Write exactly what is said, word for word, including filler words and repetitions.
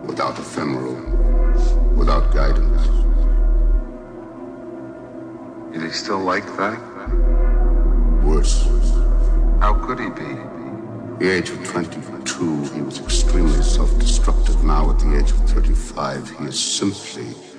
without ephemeral, without guidance. Is he still like that? Worse. How could he be? At the age of twenty-two, he was extremely self-destructive. Now, at the age of thirty-five, he is simply